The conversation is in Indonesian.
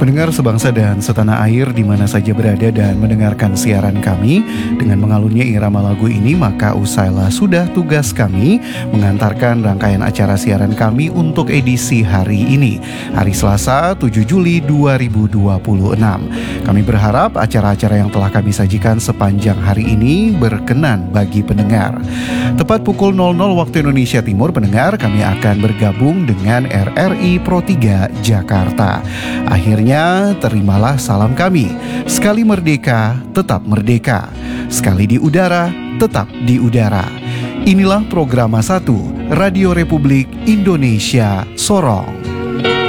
Pendengar sebangsa dan setanah air di mana saja berada dan mendengarkan siaran kami, dengan mengalunnya irama lagu ini maka usailah sudah tugas kami mengantarkan rangkaian acara siaran kami untuk edisi hari ini, hari Selasa 7 Juli 2026. Kami berharap acara-acara yang telah kami sajikan sepanjang hari ini berkenan bagi pendengar. Tepat pukul 00 waktu Indonesia Timur, pendengar, kami akan bergabung dengan RRI Pro 3 Jakarta. Akhirnya terimalah salam kami. Sekali merdeka, tetap merdeka. Sekali di udara, tetap di udara. Inilah Programa 1 Radio Republik Indonesia Sorong.